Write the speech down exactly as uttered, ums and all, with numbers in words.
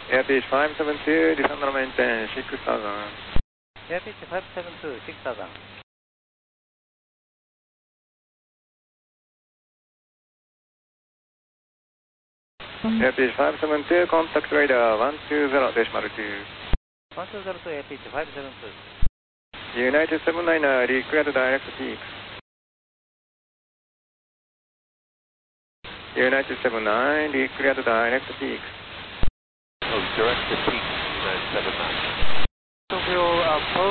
Air pitch five seven two, descend and maintain six thousand. Air pitch five seven two, six thousand. Air pitch five seven two, contact radar one two zero decimal two. one two zero two, air pitch five seven two. United seven niner, required direct peaks. United seven nine, required direct peaks. Oh, direct to peaks, United seven nine. Tokyo approach.